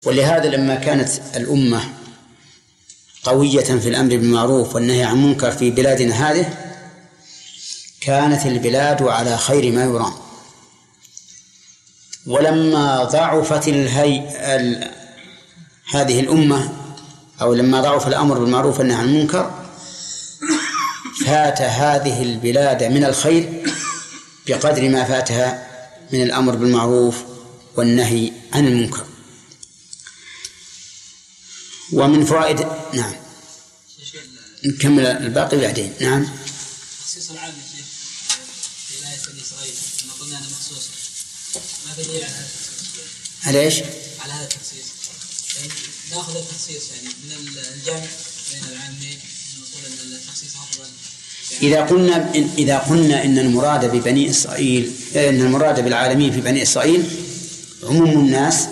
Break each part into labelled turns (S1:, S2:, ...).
S1: ولهذا لما كانت الأمة قوية في الأمر بالمعروف والنهي عن المنكر في بلادنا هذه كانت البلاد على خير ما يرام. ولما ضعفت هذه الأمة أو لما ضعف الأمر بالمعروف والنهي عن المنكر فات هذه البلاد من الخير بقدر ما فاتها من الأمر بالمعروف والنهي عن المنكر. ومن فوائد نعم نكمل الباقي بعدين. نعم
S2: تخصيص العام في آية بني إسرائيل كما قلنا أنه مخصوص، ما دليل على هذا التخصيص؟
S1: على إيش؟
S2: على هذا التخصيص، يعني نأخذ التخصيص يعني من الجمع بين العامين نقول أن التخصيص أفضل.
S1: إذا قلنا إن المراد ببني إسرائيل إن المراد بالعالمين في بني إسرائيل عموم الناس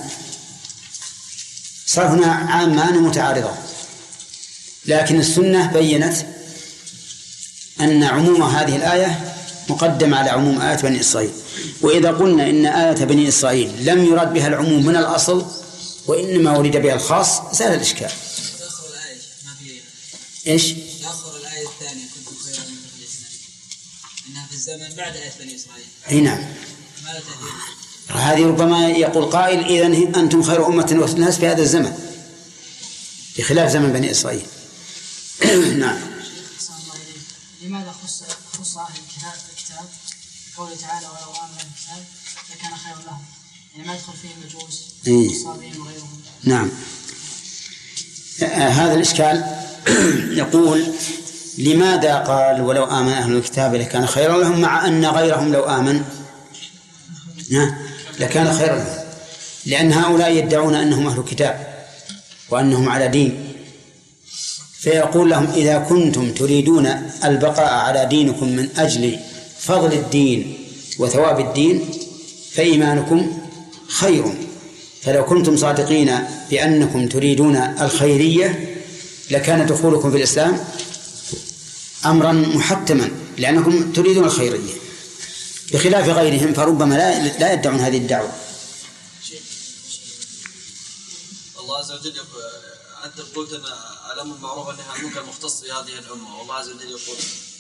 S1: صار هنا عامان متعارضة، لكن السنة بيّنت أن عموم هذه الآية مقدم على عموم آية بني إسرائيل. وإذا قلنا إن آية بني إسرائيل لم يراد بها العموم من الأصل وإنما ولد بها الخاص زال الإشكال.
S2: يأخر الآية ما في
S1: إيش؟
S2: يأخر الآية الثانية كنتم خير أمة إنها في الزمن بعد آية بني إسرائيل.
S1: أي نعم.
S2: ما لا تأثير.
S1: هذه ربما يقول قائل إذن أنتم خير أمة وسط الناس في هذا الزمن بخلاف زمن بني إسرائيل. نعم.
S3: لماذا خص أهل الكتاب قوله تعالى ولو آمن الكتاب لكان خيرا لهم، يعني ما يدخل فيه المجوس والصابين وغيرهم.
S1: نعم. هذا الإشكال يقول لماذا قال ولو آمن أهل الكتاب لكان خيرا لهم مع أن غيرهم لو آمن لكان خيرا لهم، لأن هؤلاء يدعون أنهم أهل كتاب وأنهم على دين، فيقول لهم إذا كنتم تريدون البقاء على دينكم من أجل فضل الدين وثواب الدين فإيمانكم خير، فلو كنتم صادقين بأنكم تريدون الخيرية لكان دخولكم في الإسلام أمرا محتما لأنكم تريدون الخيرية، بخلاف غيرهم فربما لا يدعون هذه الدعوة.
S4: الله عز وجل أنت قلت أن الأمر بالمعروف والنهي عن المنكر مختص بهذه الأمة، والله عز وجل يقول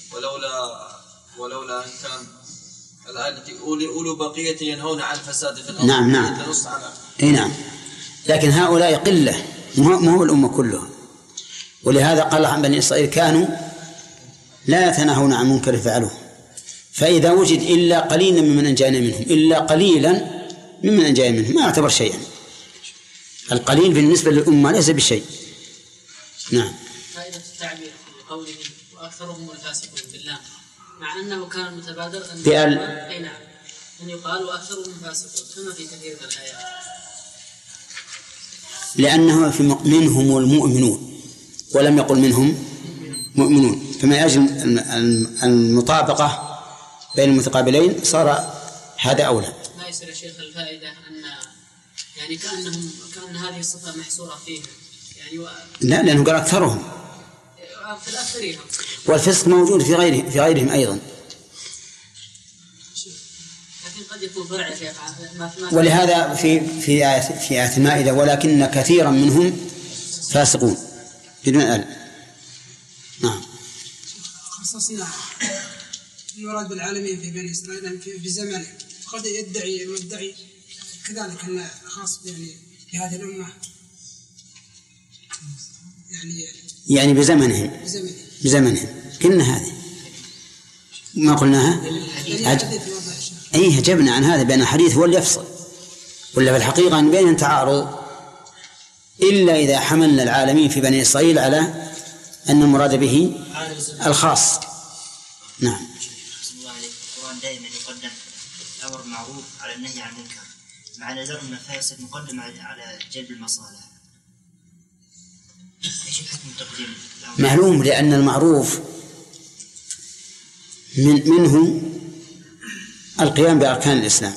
S4: ولولا أن كان الآية التي أولو بقية ينهون عن الفساد في الأرض.
S1: نعم. أي نعم، لكن هؤلاء قلة ما هو الأمة كلها، ولهذا قال عن بني إسرائيل كانوا لا يتناهون عن منكر فعلوه، فإذا وجد إلا قليلا ممن أنجينا منهم إلا قليلا ممن أنجينا منهم ما يعتبر شيئا، القليل بالنسبة للأمة ليس بشيء. نعم.
S3: فائدة التعبير في قوله وأكثرهم الفاسقون بالله، مع أنه كان متبادر أن يقال وأكثرهم فاسقون كما في كثير من الآيات،
S1: لأنه منهم المؤمنون ولم يقل منهم مؤمنون، فما أجل المطابقة بين المتقابلين صار هذا أولى.
S3: ما يصير شيخ الفائدة أن يعني كأن هذه الصفة محصورة فيهم يعني
S1: لا، لأنه قال أكثرهم
S3: في الآخرين،
S1: والفسق موجود في غيرهم أيضا،
S3: لكن قد يكون فرع شيخ.
S1: ولهذا في آية المائدة ولكن كثيرا منهم فاسقون بدون أل. نعم.
S5: خصصنا المراد بالعالمين في بني إسرائيل في زمنه، قد يدعي المدعي كذلك أن خاص يعني بهذه الأمة
S1: يعني بزمنهم كنا هذه ما قلناها هجبنا عن هذا بأن الحديث هو اللي يفصل، ولا في الحقيقة أن بين تعارض إلا إذا حملنا العالمين في بني إسرائيل على أن المراد به الخاص. نعم.
S6: القرآن دائما يقدم الأمر بالمعروف على النهي عن المنكر مع نزال المفاسد مقدم على جلب المصالح. ايش الحكم تقديم؟
S1: معلوم، لأن المعروف منه القيام بأركان الإسلام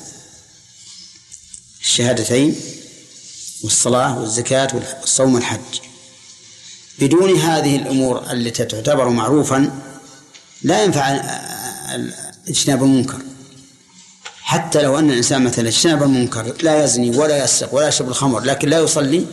S1: الشهادتين والصلاة والزكاة والصوم والحج، بدون هذه الأمور التي تعتبر معروفا لا ينفع اجتناب المنكر، حتى لو أن الإنسان مثلا اجتنب المنكر لا يزني ولا يسرق ولا يشرب الخمر لكن لا يصلي